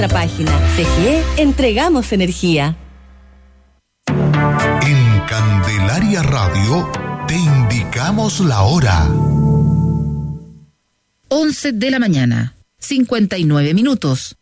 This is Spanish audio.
Página CGE, entregamos energía. En Candelaria Radio te indicamos la hora. 11 de la mañana, 59 minutos.